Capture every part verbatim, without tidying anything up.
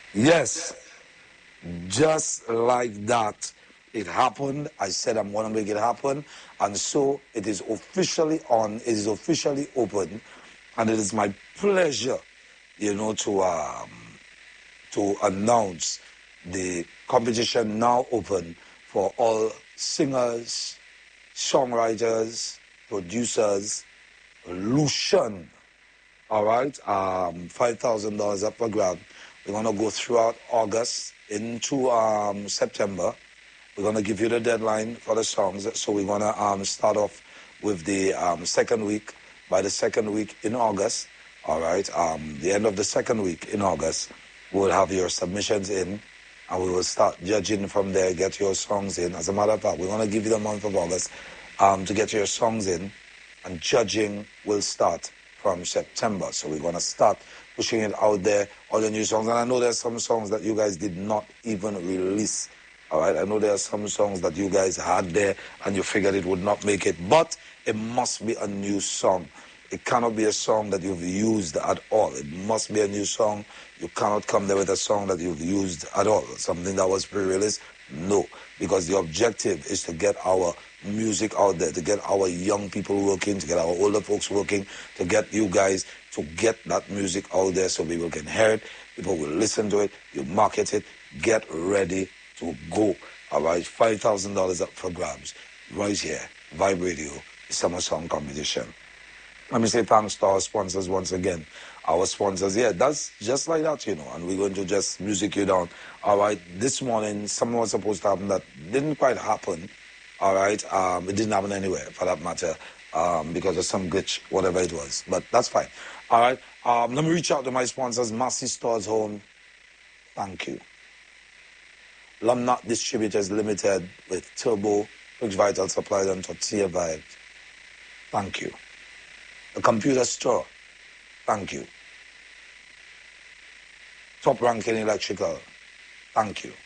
Yes, just like that. It happened. I said I'm going to make it happen. And so it is officially on. It is officially open. And it is my pleasure, you know, to um, to announce the competition now open for all singers, songwriters, producers, Lucian. All right, um, five thousand dollars up for grab. We're going to go throughout August into um, September. We're going to give you the deadline for the songs. So we're going to um, start off with the um, second week. By the second week in August, all right, um, the end of the second week in August, we'll have your submissions in, and we will start judging from there, get your songs in. As a matter of fact, we're going to give you the month of August um, to get your songs in, and judging will start from September. So we're going to start pushing it out there, all the new songs. And I know there's some songs that you guys did not even release. All right, I know there are some songs that you guys had there and you figured it would not make it, but it must be a new song. It cannot be a song that you've used at all. It must be a new song. You cannot come there with a song that you've used at all. Something that was pre-released? No, because the objective is to get our music out there, to get our young people working, to get our older folks working, to get you guys to get that music out there so people can hear it, people will listen to it, you market it, get ready to go. All right, five thousand dollars up for grabs right here, Vibe Radio, the Summer Song Competition. Let me say thanks to our sponsors once again. Our sponsors, yeah, that's just like that, you know, and we're going to just music you down. All right, this morning, something was supposed to happen that didn't quite happen. All right, um, it didn't happen anywhere, for that matter, um, because of some glitch, whatever it was, but that's fine. All right, um, let me reach out to my sponsors, Massey Stores Home. Thank you. Lumnut Distributors Limited with Turbo, Rich Vital Supplies, and Tortilla Vibes. Thank you. The Computer Store. Thank you. Top Ranking Electrical. Thank you.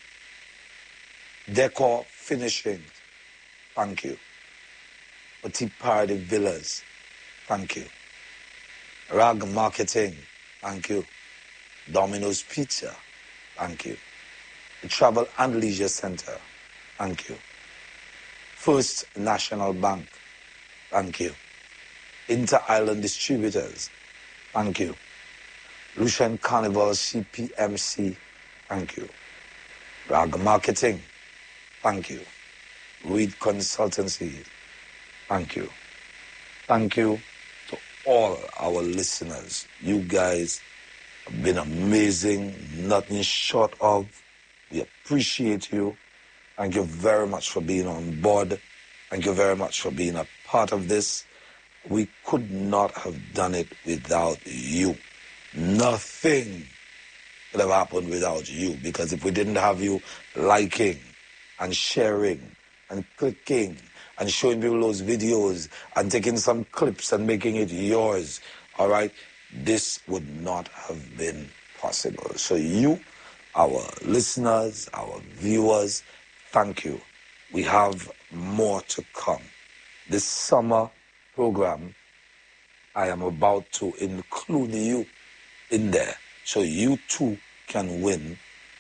Decor Finishing. Thank you. Petite Party Villas. Thank you. Rag Marketing. Thank you. Domino's Pizza. Thank you. The Travel and Leisure Center. Thank you. First National Bank. Thank you. Inter-Island Distributors. Thank you. Lucian Carnival C P M C. Thank you. Rag Marketing. Thank you. Reed Consultancy. Thank you. Thank you to all our listeners. You guys have been amazing. Nothing short of. We appreciate you. Thank you very much for being on board. Thank you very much for being a part of this. We could not have done it without you. Nothing could have happened without you, because if we didn't have you liking and sharing and clicking and showing people those videos and taking some clips and making it yours, all right, this would not have been possible. So you, our listeners, our viewers, thank you. We have more to come. This summer program, I am about to include you in there, so you too can win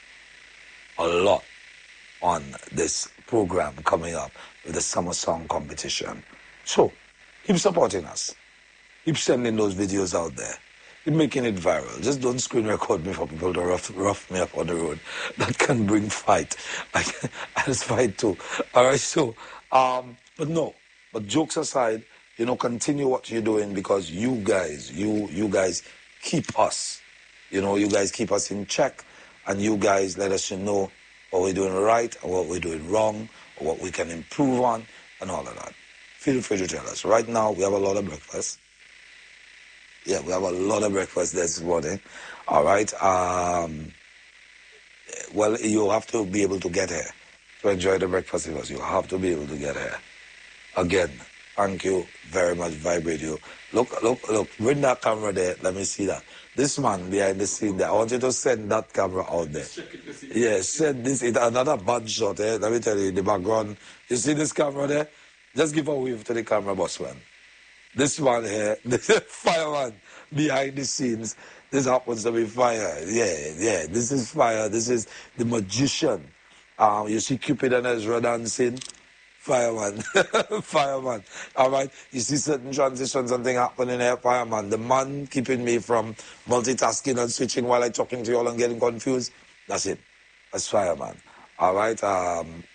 a lot on this program coming up with the Summer Song Competition. So keep supporting us. Keep sending those videos out there. Keep making it viral. Just don't screen record me for people to rough, rough me up on the road. That can bring fight. I, I just fight too. All right, so, um, but no, but jokes aside, you know, continue what you're doing, because you guys, you you guys keep us, you know, you guys keep us in check, and you guys let us know what we're doing right or what we're doing wrong or what we can improve on and all of that. Feel free to tell us. Right now, we have a lot of breakfast. Yeah, we have a lot of breakfast this morning. All right. Um, well, you have to be able to get here to enjoy the breakfast with us. You have to be able to get here. Again, thank you very much, Vibe Radio. Look, look, look, bring that camera there. Let me see that. This man behind the scene there, I want you to send that camera out there. Yeah, send this. It's another bad shot, eh? Let me tell you, the background. You see this camera there? Just give a wave to the camera, boss man. This one here, the fireman behind the scenes, This happens to be fire. Yeah, yeah. This is fire. This is the magician. Um, you see Cupid and Ezra dancing. Fireman. Fireman. All right. You see certain transitions and things happening here. Fireman. The man keeping me from multitasking and switching while I talking to you all and getting confused. That's it. That's fireman. All right. Um,